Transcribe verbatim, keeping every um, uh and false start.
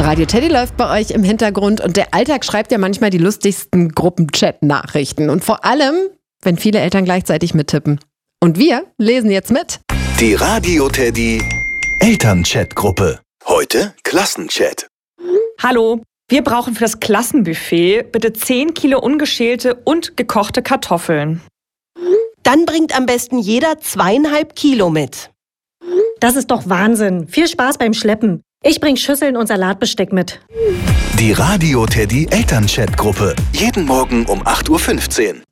Radio Teddy läuft bei euch im Hintergrund und der Alltag schreibt ja manchmal die lustigsten Gruppenchat-Nachrichten. Und vor allem, wenn viele Eltern gleichzeitig mittippen. Und wir lesen jetzt mit. Die Radio Teddy Elternchat-Gruppe. Heute Klassenchat. Hallo, wir brauchen für das Klassenbuffet bitte zehn Kilo ungeschälte und gekochte Kartoffeln. Dann bringt am besten jeder zweieinhalb Kilo mit. Das ist doch Wahnsinn. Viel Spaß beim Schleppen. Ich bring Schüsseln und Salatbesteck mit. Die Radio Teddy Elternchat-Gruppe. Jeden Morgen um acht Uhr fünfzehn.